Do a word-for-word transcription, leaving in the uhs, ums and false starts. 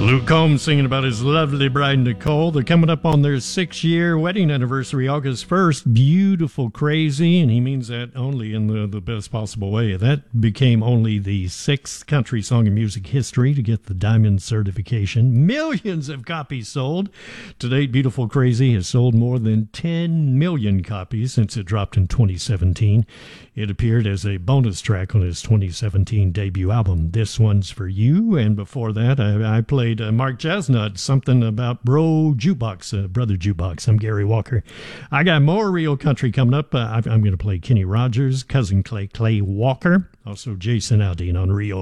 Luke Combs singing about his lovely bride Nicole. They're coming up on their six-year wedding anniversary August first. Beautiful, crazy, and he means that only in the, the best possible way. That became only the sixth country song in music history to get the Diamond certification. Millions of copies sold. To date, Beautiful Crazy has sold more than ten million copies since it dropped in twenty seventeen. It appeared as a bonus track on his twenty seventeen debut album, This One's For You, and before that, I, I played Uh, Mark Chesnutt, something about Bro Jukebox, uh, Brother Jukebox. I'm Gary Walker. I got more real country coming up. Uh, I'm, I'm going to play Kenny Rogers, Cousin Clay, Clay Walker, also Jason Aldean on Rio.